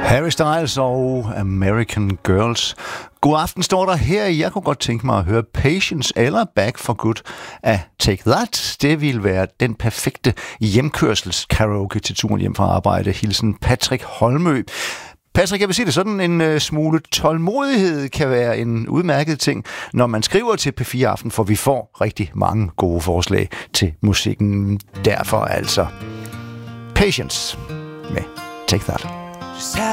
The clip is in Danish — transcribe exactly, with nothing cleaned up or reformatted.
Harry Styles og American Girls. God aften står der her. Jeg kunne godt tænke mig at høre Patience eller Back for Good af Take That. Det ville være den perfekte hjemkørsels karaoke til turen hjem fra arbejde. Hilsen Patrick Holmø. Patrick, jeg vil sige det sådan, en smule tålmodighed kan være en udmærket ting, når man skriver til P fire Aften, for vi får rigtig mange gode forslag til musikken. Derfor altså Patience med Take That.